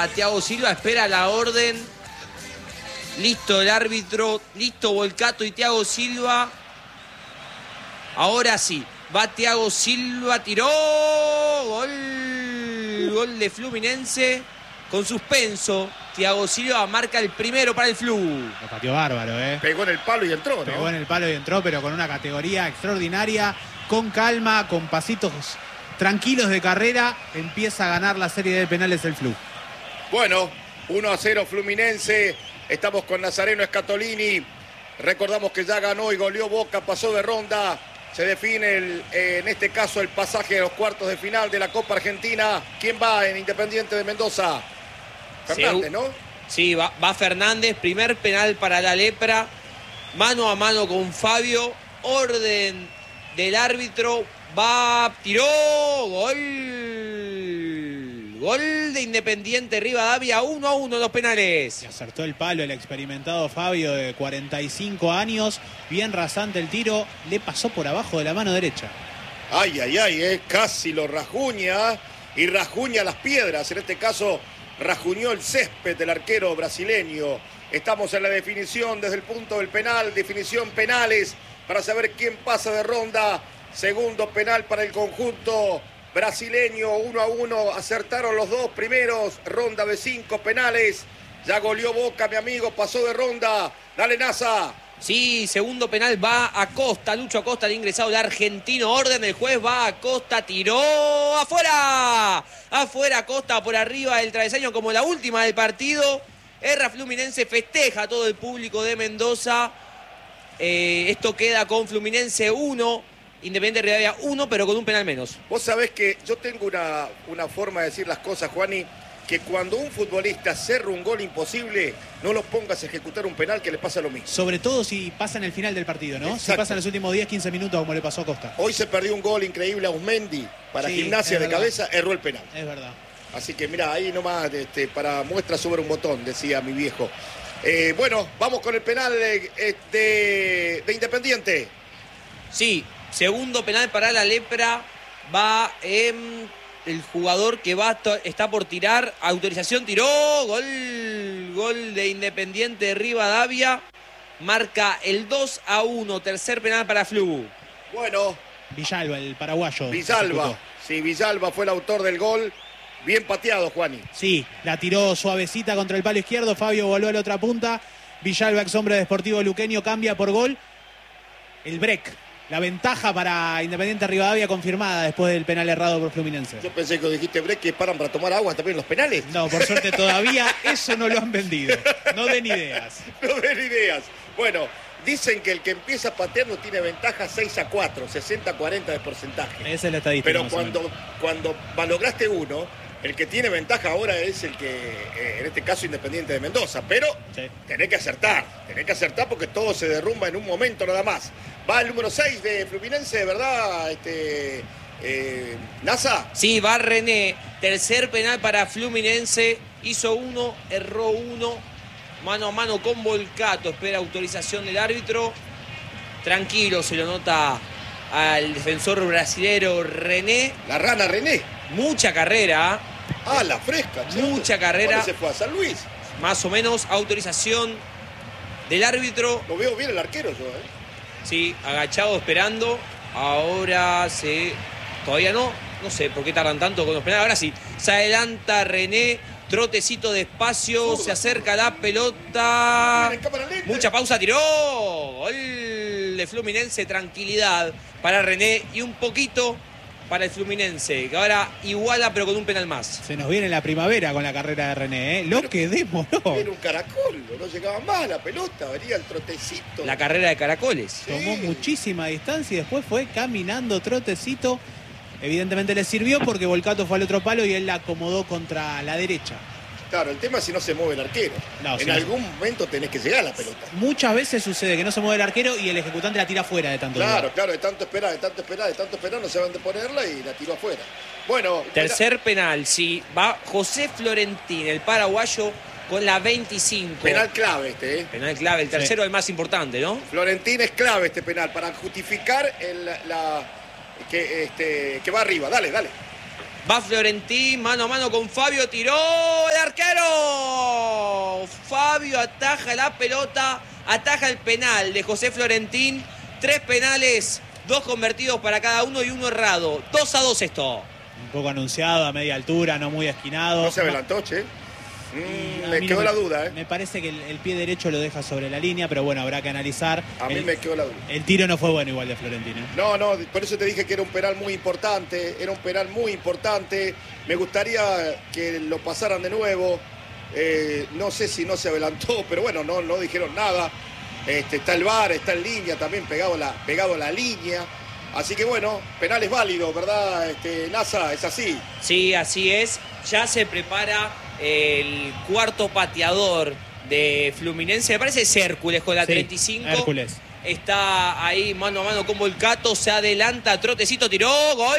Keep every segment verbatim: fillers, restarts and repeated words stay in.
para Thiago Silva, espera la orden. Listo el árbitro, listo Volcato y Thiago Silva. Ahora sí, va Thiago Silva, tiró, gol, gol de Fluminense, con suspenso. Thiago Silva marca el primero para el Flu. Lo pateó bárbaro, ¿eh? Pegó en el palo y entró, ¿no? Pegó en el palo y entró, pero con una categoría extraordinaria, con calma, con pasitos tranquilos de carrera, empieza a ganar la serie de penales el Flu. Bueno, uno a cero Fluminense, estamos con Nazareno Scatolini, recordamos que ya ganó y goleó Boca, pasó de ronda, se define el, eh, en este caso el pasaje a los cuartos de final de la Copa Argentina. ¿Quién va en Independiente de Mendoza? Fernández, ¿no? Sí, va, va Fernández, primer penal para la Lepra, mano a mano con Fabio, orden del árbitro, va, tiró, gol, gol de Independiente Rivadavia, uno a uno los penales. Se acertó el palo el experimentado Fabio de cuarenta y cinco años, bien rasante el tiro, le pasó por abajo de la mano derecha. Ay, ay, ay, eh, casi lo rajuña y rajuña las piedras, en este caso rajuñó el césped del arquero brasileño. Estamos en la definición desde el punto del penal, definición penales para saber quién pasa de ronda. Segundo penal para el conjunto brasileño, uno a uno, acertaron los dos primeros, ronda de cinco penales. Ya goleó Boca, mi amigo, pasó de ronda. Dale, Nasa. Sí, segundo penal va a Costa, Lucho Acosta, el ingresado de argentino, orden del juez, va a Costa, tiró, afuera, afuera Costa por arriba del travesaño como la última del partido, erra Fluminense, festeja a todo el público de Mendoza, eh, esto queda con Fluminense uno, Independiente Rivadavia uno, pero con un penal menos. Vos sabés que yo tengo una, una forma de decir las cosas, Juani, que cuando un futbolista cerra un gol imposible, no lo pongas a ejecutar un penal que le pasa lo mismo. Sobre todo si pasa en el final del partido, ¿no? Exacto. Si pasa en los últimos diez, quince minutos como le pasó a Costa. Hoy se perdió un gol increíble a Usmendi para Sí, Gimnasia de verdad. cabeza, erró el penal. Es verdad. Así que mira, ahí nomás este, para muestra sobre un botón, decía mi viejo. Eh, bueno, vamos con el penal eh, de, de Independiente. Sí, segundo penal para la Lepra, va eh, el jugador que va está por tirar, autorización, tiró, gol, gol de Independiente de Rivadavia, marca el dos a uno, tercer penal para Flu. Bueno, Villalba, el paraguayo. Villalba, ejecutó. sí, Villalba fue el autor del gol, bien pateado, Juani. Sí, la tiró suavecita contra el palo izquierdo, Fabio voló a la otra punta, Villalba, ex hombre de Sportivo Luqueño, cambia por gol. El break, la ventaja para Independiente Rivadavia confirmada después del penal errado por Fluminense. Yo pensé que dijiste break que paran para tomar agua también los penales. No, por suerte todavía eso no lo han vendido. No den ideas. No den ideas. Bueno, dicen que el que empieza pateando tiene ventaja seis a cuatro, sesenta a cuarenta de porcentaje. Esa es la estadística. Pero más o menos. cuando, cuando malograste uno, el que tiene ventaja ahora es el que, eh, en este caso, Independiente de Mendoza. Pero Sí. tenés que acertar, tenés que acertar porque todo se derrumba en un momento nada más. Va el número seis de Fluminense, ¿verdad? Este, eh, ¿Nasa? Sí, va René, tercer penal para Fluminense, hizo uno, erró uno, mano a mano con Volcato, espera autorización del árbitro, tranquilo, se lo nota al defensor brasilero René, La rana René. mucha carrera, Ah, la fresca. che. Mucha carrera. ¿Dónde se fue? ¿A San Luis? más o menos, autorización del árbitro, Lo veo bien el arquero yo, ¿eh? sí, agachado esperando, ahora se, todavía no, no sé por qué tardan tanto con los penales, ahora sí, se adelanta René, trotecito despacio, Zurda. se acerca la pelota, Miren, cámara lenta. mucha pausa, tiró, gol de Fluminense, tranquilidad para René y un poquito para el Fluminense, que ahora iguala pero con un penal más. Se nos viene la primavera con la carrera de René, ¿eh? Lo Pero- que demoró. Era un caracol, no llegaba más la pelota, venía el trotecito. La carrera de caracoles. Sí. Tomó muchísima distancia y después fue caminando trotecito. Evidentemente le sirvió porque Volcato fue al otro palo y él la acomodó contra la derecha. Claro, el tema es si no se mueve el arquero. No, en si no- algún momento tenés que llegar a la pelota. Muchas veces sucede que no se mueve el arquero y el ejecutante la tira fuera de tanto Claro, lugar. claro, de tanto esperar, de tanto esperar, de tanto esperar, no se van de ponerla y la tiró afuera. Bueno, Tercer penal, sí, va José Florentín, el paraguayo, con la veinticinco. penal clave este, ¿eh? Penal clave, el tercero, el más importante, ¿no? Florentín es clave este penal para justificar el, la, que, este, que va arriba. Dale, dale. Va Florentín, mano a mano con Fabio, tiró el arquero. Fabio ataja la pelota, ataja el penal de José Florentín. Tres penales, dos convertidos para cada uno y uno errado. dos a dos esto. Un poco anunciado, a media altura, no muy esquinado. No se adelantó, che. Mm, me quedó no la duda, ¿eh? Me parece que el, el pie derecho lo deja sobre la línea, pero bueno, habrá que analizar. A mí el, me quedó la duda. El tiro no fue bueno igual de Florentino. No, no, por eso te dije que era un penal muy importante, era un penal muy importante. Me gustaría que lo pasaran de nuevo. Eh, no sé si no se adelantó, pero bueno, no, no dijeron nada. Este, está el V A R, está en línea, también pegado a la, pegado a la línea. Así que bueno, penal es válido, ¿verdad, este, NASA? ¿Es así? Sí, así es. Ya se prepara el cuarto pateador de Fluminense. Me parece es Hércules con la Sí, treinta y cinco. Hércules. Está ahí mano a mano con Volcato. Se adelanta, Trotecito tiró. Gol.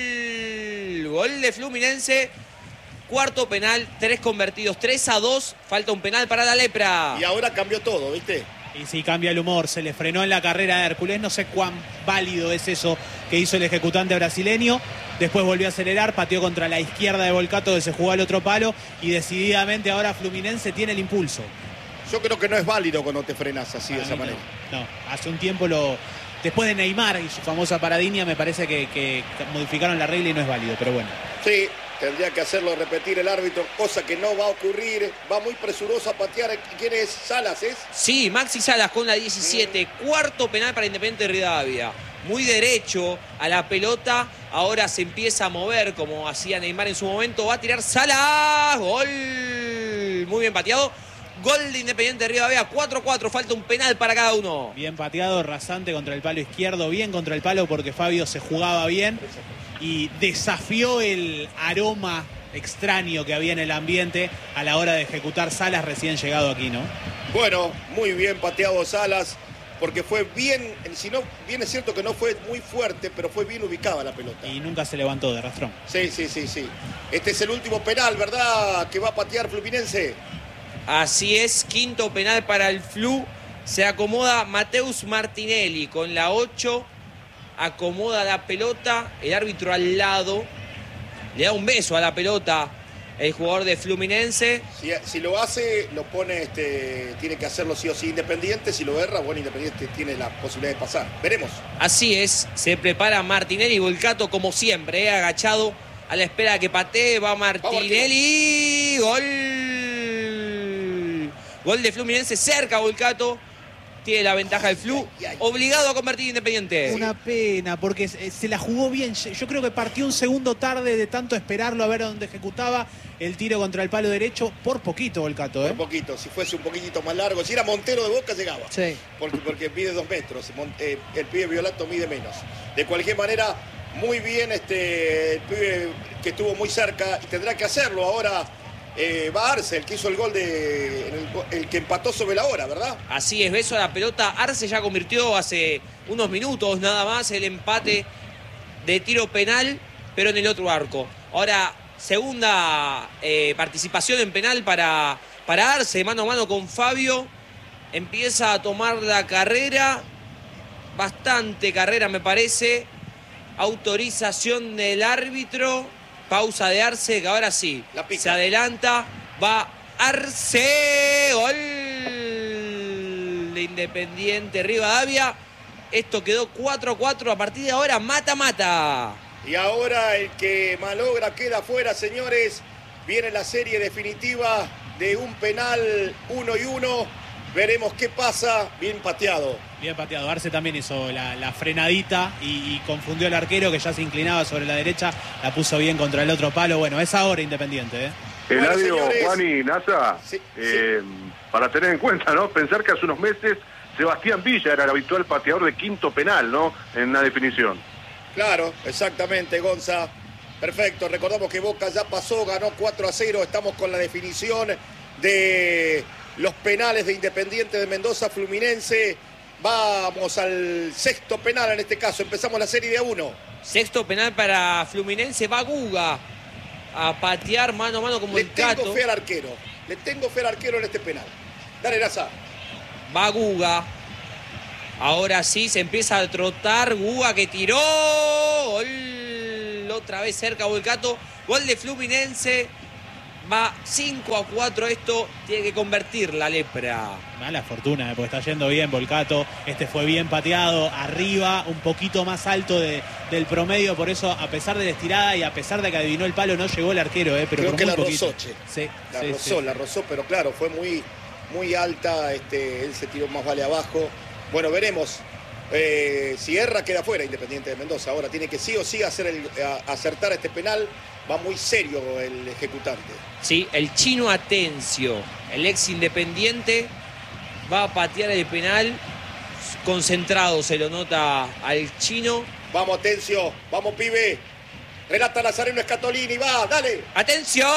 Gol de Fluminense. Cuarto penal, tres convertidos, tres a dos. Falta un penal para la Lepra. Y ahora cambió todo, ¿viste? Y sí, cambia el humor, se le frenó en la carrera a Hércules, no sé cuán válido es eso que hizo el ejecutante brasileño, después volvió a acelerar, pateó contra la izquierda de Volcato que se jugó al otro palo y decididamente ahora Fluminense tiene el impulso. Yo creo que no es válido cuando te frenas así de Para esa mí manera. No, no, hace un tiempo lo... Después de Neymar y su famosa paradiña me parece que, que modificaron la regla y no es válido, pero bueno. Sí, tendría que hacerlo repetir el árbitro, cosa que no va a ocurrir. Va muy presuroso a patear. ¿Quién es? Salas, ¿es? Sí, Maxi Salas con la diecisiete. Cuarto penal para Independiente Rivadavia. Muy derecho a la pelota. Ahora se empieza a mover como hacía Neymar en su momento. Va a tirar Salas. Gol. Muy bien pateado. Gol de Independiente Rivadavia. cuatro a cuatro. Falta un penal para cada uno. Bien pateado, rasante contra el palo izquierdo. Bien contra el palo porque Fabio se jugaba bien. Y desafió el aroma extraño que había en el ambiente a la hora de ejecutar Salas recién llegado aquí, ¿no? Bueno, muy bien pateado Salas, porque fue bien, si no, bien es cierto que no fue muy fuerte, pero fue bien ubicada la pelota. Y nunca se levantó de rastrón. Sí, sí, sí, sí. Este es el último penal, ¿verdad? Que va a patear Fluminense. Así es, quinto penal para el Flu. Se acomoda Mateus Martinelli con la ocho. Acomoda la pelota, el árbitro al lado. Le da un beso a la pelota el jugador de Fluminense. Si, si lo hace, lo pone, este, tiene que hacerlo sí o sí Independiente. Si lo erra, bueno, Independiente tiene la posibilidad de pasar. Veremos. Así es, se prepara Martinelli y Volcato como siempre, eh, agachado a la espera de que patee. Va Martinelli. Gol. Gol de Fluminense, cerca Volcato. Tiene la ventaja el Flu, obligado a convertir Independiente. Una pena, porque se la jugó bien. Yo creo que partió un segundo tarde de tanto esperarlo a ver dónde ejecutaba el tiro contra el palo derecho. Por poquito, Volcato, ¿eh? Por poquito, si fuese un poquitito más largo. Si era Montero de Boca, llegaba. Sí. Porque, porque mide dos metros. Eh, el pibe Violato mide menos. De cualquier manera, muy bien este, el pibe que estuvo muy cerca y tendrá que hacerlo ahora. Eh, va Arce, el que hizo el gol de el, el que empató sobre la hora, ¿verdad? Así es, beso a la pelota. Arce ya convirtió hace unos minutos nada más el empate de tiro penal, pero en el otro arco. Ahora, segunda eh, participación en penal para, para Arce, mano a mano con Fabio. Empieza a tomar la carrera, bastante carrera me parece. Autorización del árbitro. Pausa de Arce, que ahora sí, se adelanta, va Arce, gol de Independiente Rivadavia. Esto quedó cuatro a cuatro, a partir de ahora mata-mata. Y ahora el que malogra queda fuera, señores. Viene la serie definitiva de un penal uno y uno. Veremos qué pasa. Bien pateado. Bien pateado. Arce también hizo la, la frenadita y, y confundió al arquero que ya se inclinaba sobre la derecha. La puso bien contra el otro palo. Bueno, es ahora Independiente, ¿eh? Eladio, bueno, Juan y Nasa, sí, eh, sí. para tener en cuenta, ¿no? Pensar que hace unos meses Sebastián Villa era el habitual pateador de quinto penal, ¿no? En la definición. Claro, exactamente, Gonza. Perfecto. Recordamos que Boca ya pasó, ganó cuatro a cero. Estamos con la definición de los penales de Independiente de Mendoza, Fluminense. Vamos al sexto penal en este caso. Empezamos la serie de a uno. Sexto penal para Fluminense. Va Guga a patear mano a mano como Le el Cato. tengo fe al arquero. Le tengo fe al arquero en este penal. Dale, Raza. Va Guga. Ahora sí se empieza a trotar. Guga que tiró. Gol. Otra vez cerca Volcato. Gol de Fluminense. Va cinco a cuatro. Esto tiene que convertir la Lepra. Mala fortuna, porque está yendo bien Volcato. Este fue bien pateado, arriba, un poquito más alto de, del promedio. Por eso, a pesar de la estirada y a pesar de que adivinó el palo, no llegó el arquero. Eh, pero Creo por que muy la poquito. rozó, che. Sí, La sí, rozó, sí. la rozó, pero claro, fue muy, muy alta. Este, él se tiró más vale abajo. Bueno, veremos. Eh, si erra, queda fuera Independiente de Mendoza. Ahora tiene que sí o sí hacer el, a, acertar este penal. Va muy serio el ejecutante. Sí, el chino Atencio, el ex Independiente, va a patear el penal. Concentrado se lo nota al chino. Vamos, Atencio. Vamos, pibe. Relata Nazareno Scatolini. Va, dale. ¡Atención!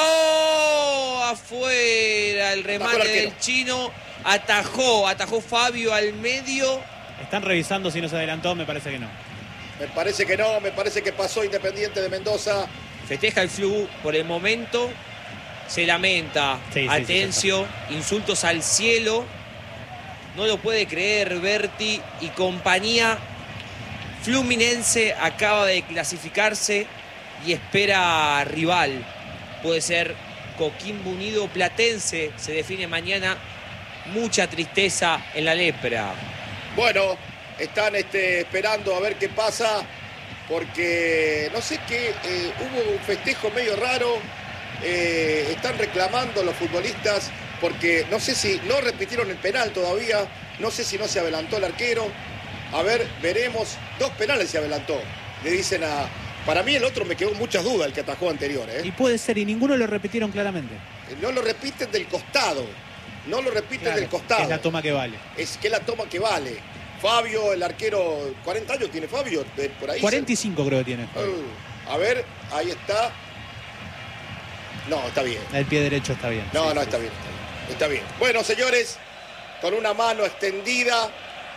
Afuera el remate el arquero. del chino. Atajó, atajó Fabio al medio. Están revisando si no se adelantó, me parece que no. Me parece que no. Me parece que pasó Independiente de Mendoza. Festeja el Flu por el momento. Se lamenta. Sí, sí, Atencio. sí, Insultos al cielo. No lo puede creer Berti y compañía. Fluminense acaba de clasificarse y espera rival. Puede ser Coquimbo Unido o Platense. Se define mañana. Mucha tristeza en la Lepra. Bueno, están este, esperando a ver qué pasa. Porque no sé qué, eh, hubo un festejo medio raro. Eh, están reclamando los futbolistas. Porque no sé si no repitieron el penal todavía. No sé si no se adelantó el arquero. A ver, veremos. Dos penales se adelantó. Le dicen a... Para mí el otro me quedó muchas dudas, el que atajó anterior. ¿eh? Y puede ser, y ninguno lo repitieron claramente. No lo repiten del costado. No lo repiten Claro, del costado. es la toma que vale. Es que es la toma que vale. Fabio, el arquero, cuarenta años tiene Fabio, de por ahí. cuarenta y cinco creo que tiene. Uh, a ver, ahí está. No, está bien. El pie derecho está bien. No, Sí, no, sí, está sí. bien, está bien. Está bien. Bueno, señores, con una mano extendida,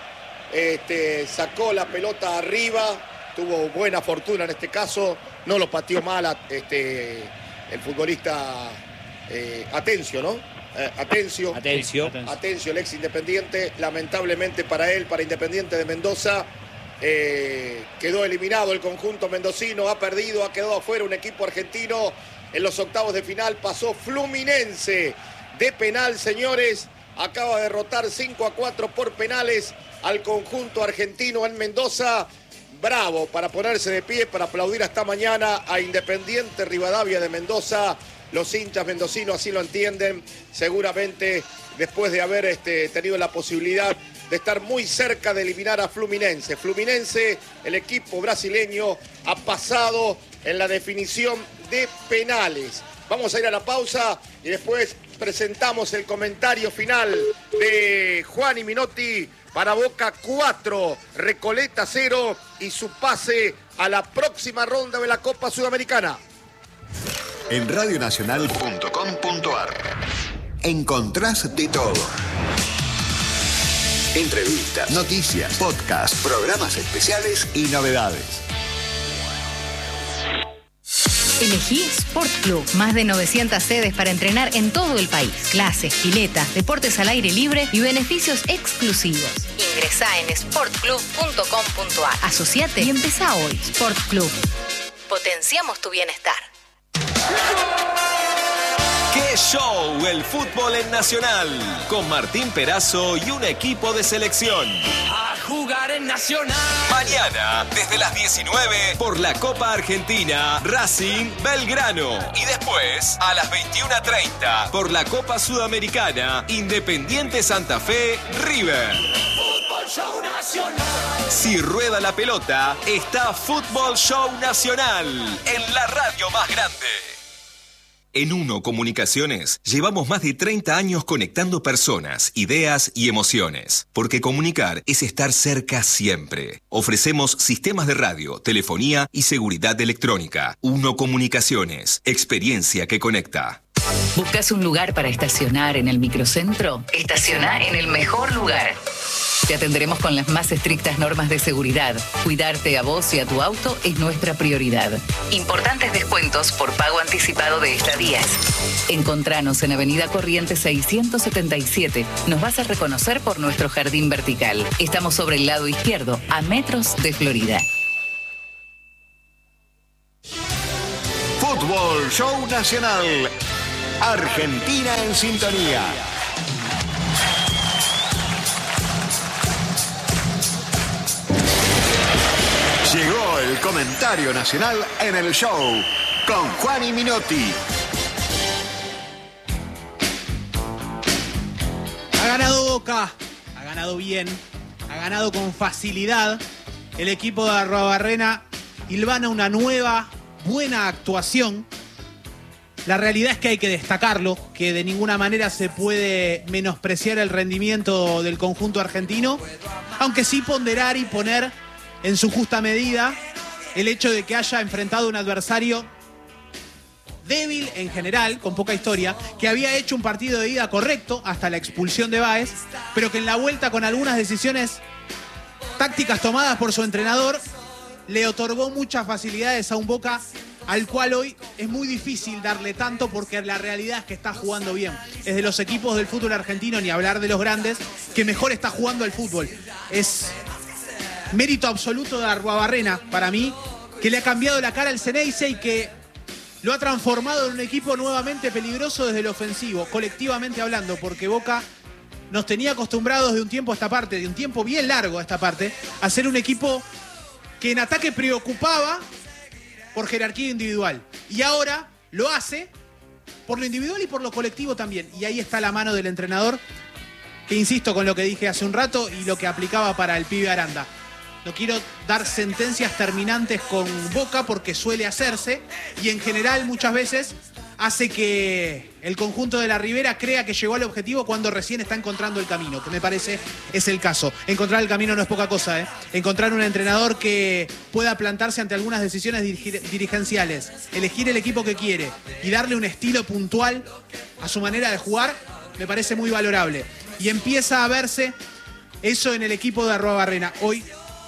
este, sacó la pelota arriba, tuvo buena fortuna en este caso, no lo pateó mal a, este, el futbolista eh, Atencio, ¿no? Eh, Atencio. Atencio. Sí, Atencio, el ex Independiente, lamentablemente para él, para Independiente de Mendoza, eh, quedó eliminado el conjunto mendocino, ha perdido, ha quedado afuera un equipo argentino en los octavos de final, pasó Fluminense de penal, señores, acaba de derrotar cinco a cuatro por penales al conjunto argentino en Mendoza. Bravo, para ponerse de pie, para aplaudir hasta mañana a Independiente Rivadavia de Mendoza. Los hinchas mendocinos así lo entienden, seguramente después de haber este, tenido la posibilidad de estar muy cerca de eliminar a Fluminense. Fluminense, el equipo brasileño, ha pasado en la definición de penales. Vamos a ir a la pausa y después presentamos el comentario final de Juan y Minotti para Boca cuatro, Recoleta cero y su pase a la próxima ronda de la Copa Sudamericana. En radio nacional punto com punto ar encontrás de todo. Entrevistas, noticias, podcasts, programas especiales y novedades. Elegí Sport Club. Más de novecientas sedes para entrenar en todo el país. Clases, piletas, deportes al aire libre y beneficios exclusivos. Ingresá en sport club punto com punto ar. Asociate y empezá hoy. Sport Club. Potenciamos tu bienestar. ¡Qué show! El fútbol en Nacional. Con Martín Perazo y un equipo de selección. A jugar en Nacional. Mañana, desde las diecinueve, por la Copa Argentina, Racing Belgrano. Y después, a las veintiuna treinta, por la Copa Sudamericana, Independiente Santa Fe, River. Fútbol Show Nacional. Si rueda la pelota, está Fútbol Show Nacional, en la radio más grande. En Uno Comunicaciones llevamos más de treinta años conectando personas, ideas y emociones. Porque comunicar es estar cerca siempre. Ofrecemos sistemas de radio, telefonía y seguridad electrónica. Uno Comunicaciones, experiencia que conecta. ¿Buscas un lugar para estacionar en el microcentro? Estaciona en el mejor lugar. Te atenderemos con las más estrictas normas de seguridad. Cuidarte a vos y a tu auto es nuestra prioridad. Importantes descuentos por pago anticipado de estadías. Encontranos en Avenida Corrientes seiscientos setenta y siete. Nos vas a reconocer por nuestro jardín vertical. Estamos sobre el lado izquierdo, a metros de Florida. Fútbol Show Nacional. Argentina en sintonía. Llegó el comentario nacional en el show con Juan y Minotti. Ha ganado Boca, ha ganado bien, ha ganado con facilidad. El equipo de Arruabarrena hilvana una nueva, buena actuación. La realidad es que hay que destacarlo, que de ninguna manera se puede menospreciar el rendimiento del conjunto argentino, aunque sí ponderar y poner en su justa medida el hecho de que haya enfrentado un adversario débil en general, con poca historia, que había hecho un partido de ida correcto hasta la expulsión de Báez, pero que en la vuelta, con algunas decisiones tácticas tomadas por su entrenador, le otorgó muchas facilidades a un Boca al cual hoy es muy difícil darle tanto, porque la realidad es que está jugando bien. Es de los equipos del fútbol argentino, ni hablar de los grandes, que mejor está jugando al fútbol. Es mérito absoluto de Arruabarrena, para mí, que le ha cambiado la cara al Ceneice y que lo ha transformado en un equipo nuevamente peligroso desde el ofensivo, colectivamente hablando, porque Boca nos tenía acostumbrados de un tiempo a esta parte, de un tiempo bien largo a esta parte, a ser un equipo que en ataque preocupaba por jerarquía individual. Y ahora lo hace por lo individual y por lo colectivo también. Y ahí está la mano del entrenador, que insisto con lo que dije hace un rato y lo que aplicaba para el pibe Aranda. No quiero dar sentencias terminantes con Boca porque suele hacerse, y en general muchas veces hace que el conjunto de la Ribera crea que llegó al objetivo cuando recién está encontrando el camino, que me parece es el caso. Encontrar el camino no es poca cosa, ¿eh? Encontrar un entrenador que pueda plantarse ante algunas decisiones dirigenciales, elegir el equipo que quiere y darle un estilo puntual a su manera de jugar, me parece muy valorable. Y empieza a verse eso en el equipo de Arruabarrena. Hoy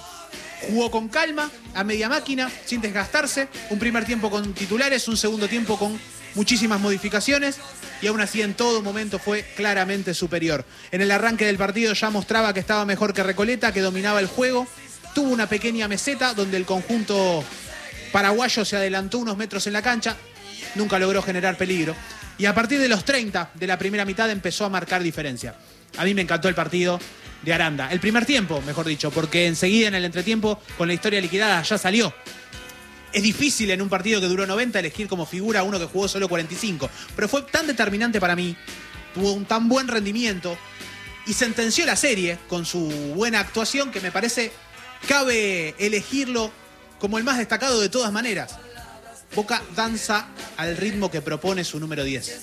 jugó con calma, a media máquina, sin desgastarse. Un primer tiempo con titulares, un segundo tiempo con muchísimas modificaciones, y aún así en todo momento fue claramente superior. En el arranque del partido ya mostraba que estaba mejor que Recoleta, que dominaba el juego. Tuvo una pequeña meseta donde el conjunto paraguayo se adelantó unos metros en la cancha, nunca logró generar peligro. Y a partir de los treinta de la primera mitad empezó a marcar diferencia. A mí me encantó el partido de Aranda. El primer tiempo, mejor dicho, porque enseguida en el entretiempo, con la historia liquidada, ya salió. Es difícil en un partido que duró noventa elegir como figura a uno que jugó solo cuarenta y cinco. Pero fue tan determinante para mí, tuvo un tan buen rendimiento y sentenció la serie con su buena actuación, que me parece cabe elegirlo como el más destacado de todas maneras. Boca danza al ritmo que propone su número diez.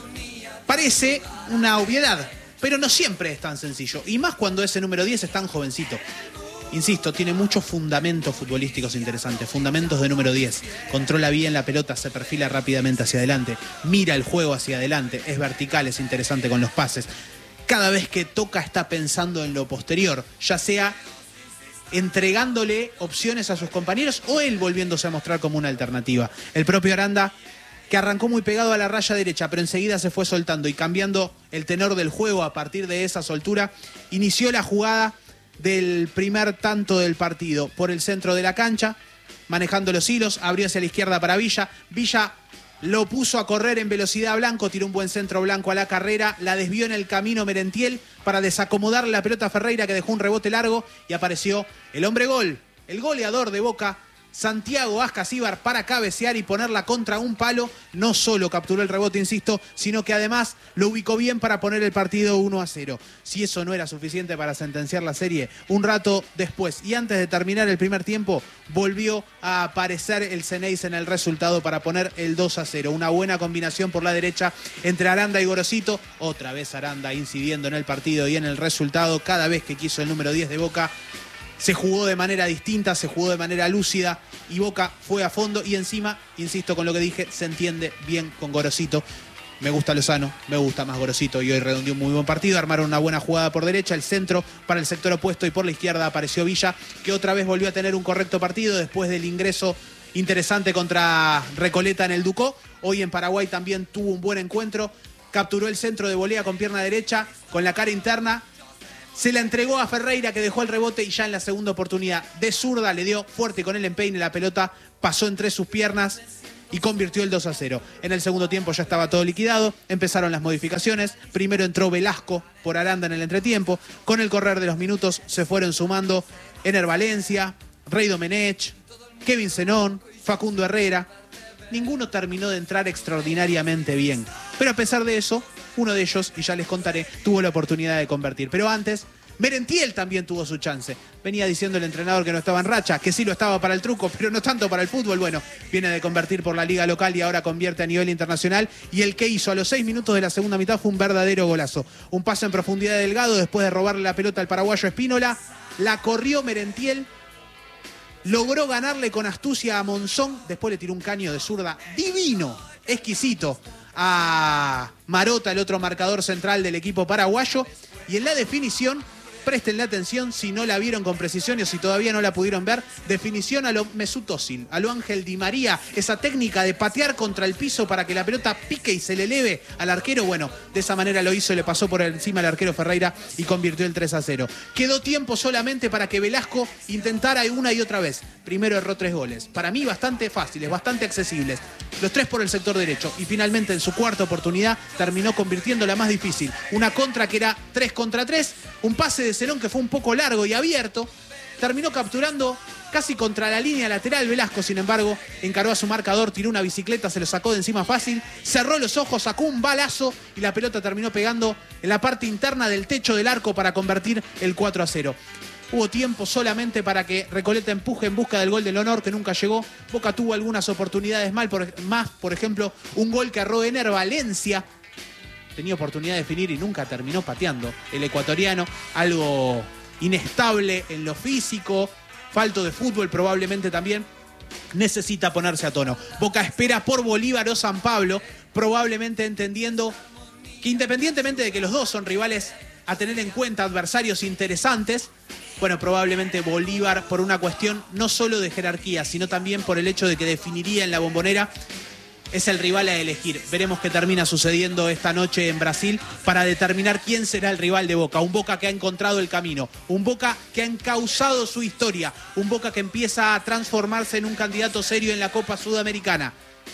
Parece una obviedad, pero no siempre es tan sencillo. Y más cuando ese número diez es tan jovencito. Insisto, tiene muchos fundamentos futbolísticos interesantes. Fundamentos de número diez. Controla bien la pelota, se perfila rápidamente hacia adelante. Mira el juego hacia adelante. Es vertical, es interesante con los pases. Cada vez que toca está pensando en lo posterior. Ya sea entregándole opciones a sus compañeros o él volviéndose a mostrar como una alternativa. El propio Aranda, que arrancó muy pegado a la raya derecha, pero enseguida se fue soltando y cambiando el tenor del juego a partir de esa soltura, inició la jugada del primer tanto del partido por el centro de la cancha, manejando los hilos, abrió hacia la izquierda para Villa. Villa lo puso a correr en velocidad a Blanco, tiró un buen centro Blanco a la carrera, la desvió en el camino Merentiel para desacomodar la pelota a Ferreira, que dejó un rebote largo, y apareció el hombre gol, el goleador de Boca, Santiago Ascasíbar, para cabecear y ponerla contra un palo. No solo capturó el rebote, insisto, sino que además lo ubicó bien para poner el partido uno a cero. Si eso no era suficiente para sentenciar la serie, un rato después y antes de terminar el primer tiempo, volvió a aparecer el Ceneice en el resultado para poner el dos a cero. Una buena combinación por la derecha entre Aranda y Gorosito. Otra vez Aranda incidiendo en el partido y en el resultado. Cada vez que quiso el número diez de Boca, se jugó de manera distinta, se jugó de manera lúcida y Boca fue a fondo. Y encima, insisto con lo que dije, se entiende bien con Gorosito. Me gusta Lozano, me gusta más Gorosito y hoy redondeó un muy buen partido. Armaron una buena jugada por derecha, el centro para el sector opuesto, y por la izquierda apareció Villa, que otra vez volvió a tener un correcto partido después del ingreso interesante contra Recoleta en el Ducó. Hoy en Paraguay también tuvo un buen encuentro, capturó el centro de volea con pierna derecha, con la cara interna. Se la entregó a Ferreira, que dejó el rebote, y ya en la segunda oportunidad de zurda le dio fuerte con el empeine, la pelota pasó entre sus piernas y convirtió el dos a cero. En el segundo tiempo ya estaba todo liquidado, empezaron las modificaciones. Primero entró Velasco por Aranda en el entretiempo. Con el correr de los minutos se fueron sumando Ener Valencia, Rey Domenech, Kevin Zenón, Facundo Herrera. Ninguno terminó de entrar extraordinariamente bien. Pero a pesar de eso, uno de ellos, y ya les contaré, tuvo la oportunidad de convertir. Pero antes, Merentiel también tuvo su chance. Venía diciendo el entrenador que no estaba en racha, que sí lo estaba para el truco, pero no tanto para el fútbol. Bueno, viene de convertir por la liga local y ahora convierte a nivel internacional. Y el que hizo a los seis minutos de la segunda mitad fue un verdadero golazo. Un pase en profundidad de Delgado después de robarle la pelota al paraguayo Espínola. La corrió Merentiel. Logró ganarle con astucia a Monzón. Después le tiró un caño de zurda divino, exquisito, a Marota, el otro marcador central del equipo paraguayo. Y en la definición, presten la atención si no la vieron con precisión o si todavía no la pudieron ver, definición a lo Mesut Özil, a lo Ángel Di María, esa técnica de patear contra el piso para que la pelota pique y se le eleve al arquero. Bueno, de esa manera lo hizo, le pasó por encima al arquero Ferreira y convirtió el tres a cero. Quedó tiempo solamente para que Velasco intentara una y otra vez. Primero erró tres goles, para mí bastante fáciles, bastante accesibles, los tres por el sector derecho, y finalmente en su cuarta oportunidad terminó convirtiendo la más difícil, una contra que era tres contra tres, un pase de Zenón que fue un poco largo y abierto, terminó capturando casi contra la línea lateral Velasco. Sin embargo, encaró a su marcador, tiró una bicicleta, se lo sacó de encima fácil, cerró los ojos, sacó un balazo y la pelota terminó pegando en la parte interna del techo del arco para convertir el cuatro a cero. Hubo tiempo solamente para que Recoleta empuje en busca del gol del honor, que nunca llegó. Boca tuvo algunas oportunidades mal, por, más, por ejemplo, un gol que erró Ener Valencia. Tenía oportunidad de definir y nunca terminó pateando el ecuatoriano. Algo inestable en lo físico, falto de fútbol probablemente también. Necesita ponerse a tono. Boca espera por Bolívar o San Pablo, probablemente entendiendo que independientemente de que los dos son rivales a tener en cuenta, adversarios interesantes, bueno, probablemente Bolívar por una cuestión no solo de jerarquía, sino también por el hecho de que definiría en la Bombonera, es el rival a elegir. Veremos qué termina sucediendo esta noche en Brasil para determinar quién será el rival de Boca. Un Boca que ha encontrado el camino, un Boca que ha encauzado su historia, un Boca que empieza a transformarse en un candidato serio en la Copa Sudamericana.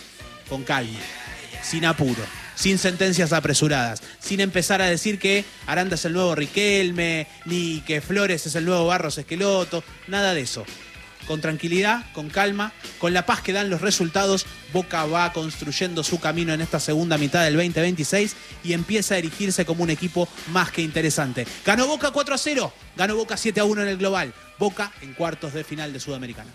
Con calma, sin apuro, sin sentencias apresuradas, sin empezar a decir que Aranda es el nuevo Riquelme, ni que Flores es el nuevo Barros Esqueloto, nada de eso. Con tranquilidad, con calma, con la paz que dan los resultados, Boca va construyendo su camino en esta segunda mitad del veinte veintiséis y empieza a erigirse como un equipo más que interesante. Ganó Boca cuatro a cero, ganó Boca siete a uno en el global. Boca en cuartos de final de Sudamericana.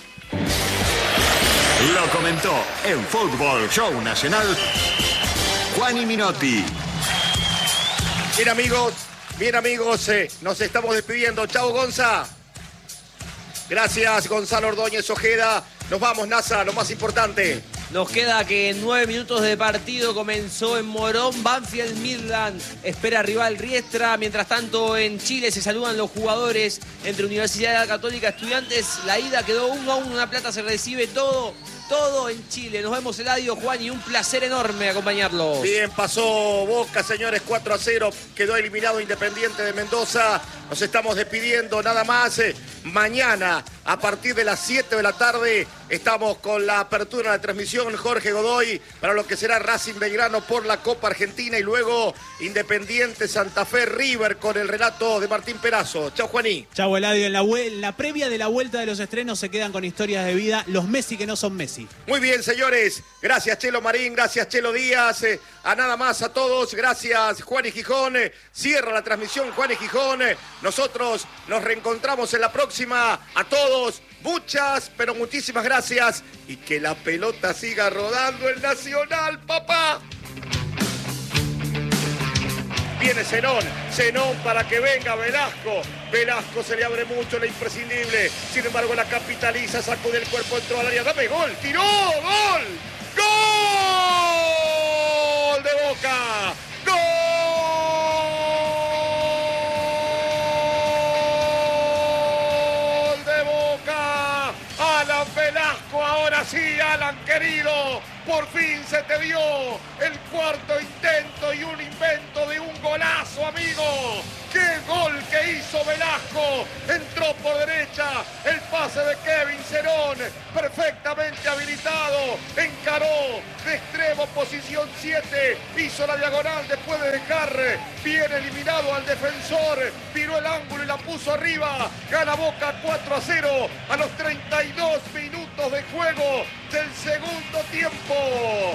Lo comentó en Fútbol Show Nacional Juani Minotti. Bien amigos, bien amigos, eh, nos estamos despidiendo. Chao Gonza. Gracias Gonzalo Ordóñez Ojeda. Nos vamos, NASA, lo más importante. Nos queda que en nueve minutos de partido comenzó en Morón, Banfield Midland espera rival Riestra. Mientras tanto en Chile se saludan los jugadores entre Universidad Católica Estudiantes. La ida quedó uno a uno, una plata se recibe todo, todo en Chile. Nos vemos Eladio, Juan, y un placer enorme acompañarlos. Bien, pasó Boca, señores, cuatro a cero. Quedó eliminado Independiente de Mendoza. Nos estamos despidiendo, nada más. Mañana, a partir de las siete de la tarde, estamos con la apertura de la transmisión Jorge Godoy para lo que será Racing Belgrano por la Copa Argentina y luego Independiente Santa Fe River con el relato de Martín Perazo. Chau, Juaní. Chau, Eladio. En la, en la previa de la vuelta de los estrenos se quedan con historias de vida los Messi que no son Messi. Muy bien, señores. Gracias, Chelo Marín. Gracias, Chelo Díaz. Eh, a nada más, a todos. Gracias, Juan y Gijón. Eh, cierra la transmisión Juan y Gijón. Eh, nosotros nos reencontramos en la próxima. A todos, muchas, pero muchísimas gracias. Y que la pelota siga rodando en Nacional, papá. Viene Zenón, Zenón para que venga Velasco. Velasco se le abre mucho la imprescindible. Sin embargo, la capitaliza, sacó del cuerpo, entró al área. Dame gol, tiró, gol. ¡Gol de Boca! ¡Gol de Boca! Alan Velasco, ahora sí, Alan querido. Por fin se te dio el cuarto intento y un invento de un golazo, amigo. ¡Qué gol que hizo Velasco! Entró entró por derecha, el pase de Kevin Cerón, perfectamente habilitado, encaró de extremo, posición siete, hizo la diagonal después de dejar bien eliminado al defensor, viró el ángulo y la puso arriba, gana Boca cuatro a cero a los treinta y dos minutos de juego del segundo tiempo.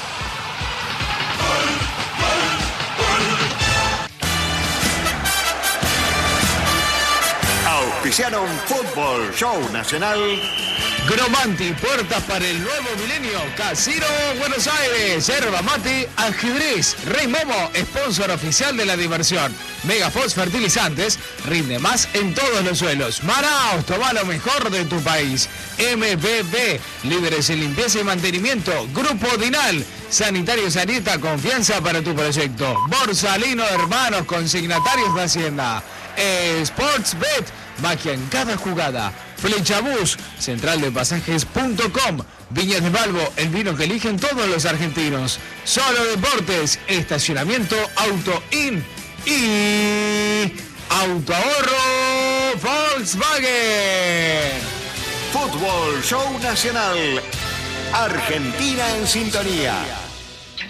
Auspiciaron Fútbol Show Nacional. Gromanti, puertas para el nuevo milenio. Casino Buenos Aires. Yerba mate, ajedrez. Rey Momo, sponsor oficial de la diversión. Megafox Fertilizantes, rinde más en todos los suelos. Manaos, toma lo mejor de tu país. M B B, líderes en limpieza y mantenimiento. Grupo Dinal, Sanitarios Arieta, confianza para tu proyecto. Borsalino Hermanos, consignatarios de Hacienda. Sportsbet, magia en cada jugada. Flechabús, central de pasajes punto com. Viñas de Balbo, el vino que eligen todos los argentinos. Solo Deportes, estacionamiento Auto In y Autoahorro Volkswagen. Fútbol Show Nacional. Argentina en sintonía.